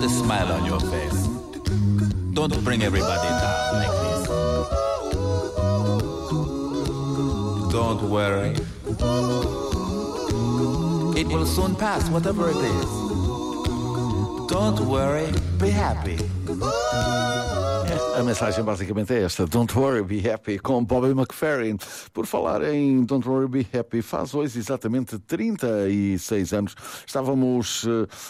Put a smile on your face. Don't bring everybody down like this. Don't worry. It will soon pass, whatever it is. Don't worry, be happy. A mensagem basicamente é esta: Don't worry, be happy, com Bobby McFerrin. Por falar em Don't worry, be happy, faz hoje exatamente 36 anos. Estávamos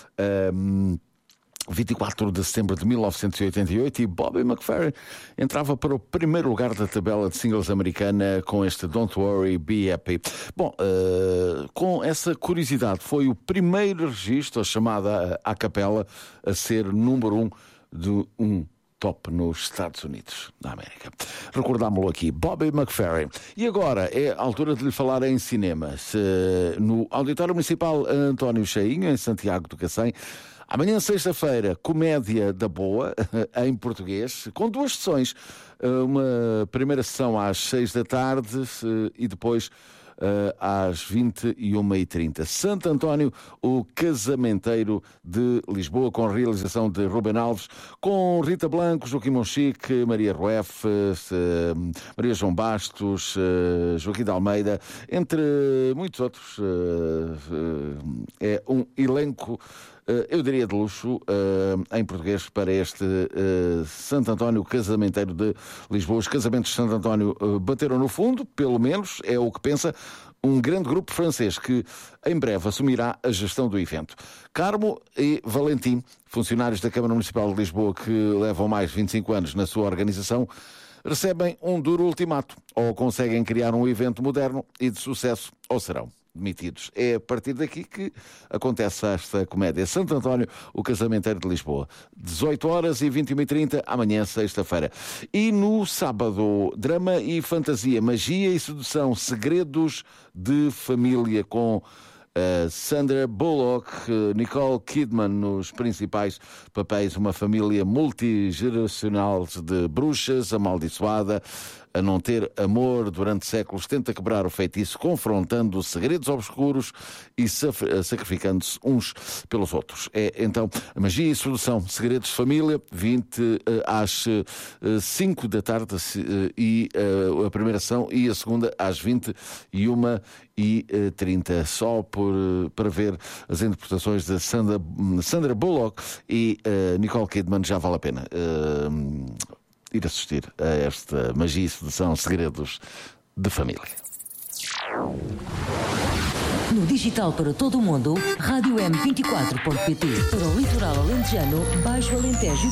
24 de setembro de 1988 e Bobby McFerrin entrava para o primeiro lugar da tabela de singles americana com este Don't Worry, Be Happy. Bom, com essa curiosidade, foi o primeiro registro, a chamada a capela, a ser número 1 de um top nos Estados Unidos da América. Recordámo-lo aqui, Bobby McFerrin. E agora é a altura de lhe falar em cinema. No Auditório Municipal António Cheinho, em Santiago do Cacém, amanhã, sexta-feira, Comédia da Boa, em português, com 2 sessões. Uma primeira sessão às 6 da tarde e depois às 21h30. Santo António, o casamenteiro de Lisboa, com realização de Ruben Alves, com Rita Blanco, Joaquim Monchique, Maria Rueff, Maria João Bastos, Joaquim de Almeida, entre muitos outros. É um elenco, eu diria, de luxo, em português, para este Santo António, casamenteiro de Lisboa. Os casamentos de Santo António bateram no fundo, pelo menos é o que pensa um grande grupo francês que em breve assumirá a gestão do evento. Carmo e Valentim, funcionários da Câmara Municipal de Lisboa que levam mais de 25 anos na sua organização, recebem um duro ultimato: ou conseguem criar um evento moderno e de sucesso, ou serão demitidos. É a partir daqui que acontece esta comédia. Santo António, o casamenteiro de Lisboa. 18h e 21h30, amanhã, sexta-feira. E no sábado, drama e fantasia, magia e sedução, segredos de família, com Sandra Bullock, Nicole Kidman nos principais papéis. Uma família multigeracional de bruxas, amaldiçoada, a não ter amor durante séculos, tenta quebrar o feitiço, confrontando segredos obscuros e sacrificando-se uns pelos outros. É então magia e sedução, segredos de família, 20 às 5 da tarde, e a primeira sessão, e a segunda às 21h30, só para ver as interpretações de Sandra Bullock e Nicole Kidman. Já vale a pena ir assistir a esta magia e sedução, segredos de família. No digital para todo o mundo, Rádio M24.pt. Para o litoral alentejano, Baixo Alentejo